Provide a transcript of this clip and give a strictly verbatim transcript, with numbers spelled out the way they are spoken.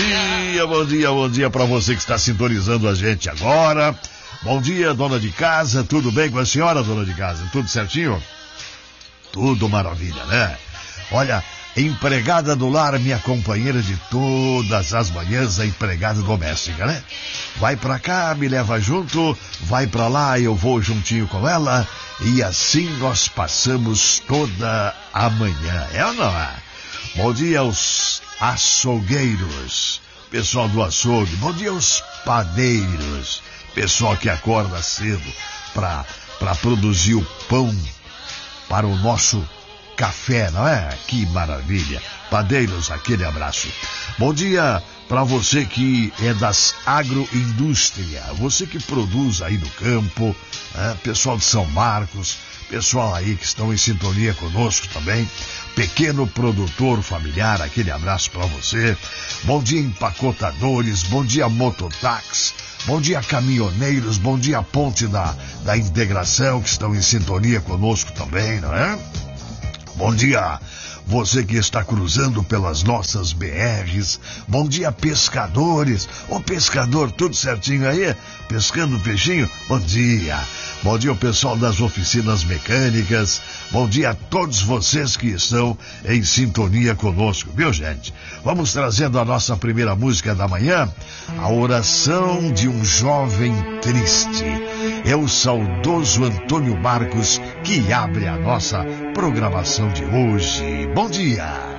dia, bom dia, bom dia para você que está sintonizando a gente agora. Bom dia, dona de casa, tudo bem com a senhora, dona de casa? Tudo certinho? Tudo maravilha, né? Olha, empregada do lar, minha companheira de todas as manhãs, a empregada doméstica, né? Vai pra cá, me leva junto, vai pra lá, eu vou juntinho com ela, e assim nós passamos toda a manhã, é ou não é? Bom dia aos açougueiros, pessoal do açougue, bom dia aos padeiros, pessoal que acorda cedo para para produzir o pão para o nosso café, não é? Que maravilha. Padeiros, aquele abraço. Bom dia para você que é das agroindústria, você que produz aí no campo, é? Pessoal de São Marcos, pessoal aí que estão em sintonia conosco também, pequeno produtor familiar, aquele abraço para você. Bom dia empacotadores, bom dia mototáxi, bom dia caminhoneiros, bom dia ponte da, da integração que estão em sintonia conosco também, não é? Bom dia você que está cruzando pelas nossas B Rs, bom dia pescadores, ô pescador, tudo certinho aí? Pescando peixinho? Bom dia. Bom dia ao pessoal das oficinas mecânicas, bom dia a todos vocês que estão em sintonia conosco, viu gente? Vamos trazendo a nossa primeira música da manhã, a oração de um jovem triste. É o saudoso Antônio Marcos que abre a nossa programação de hoje. Bom dia!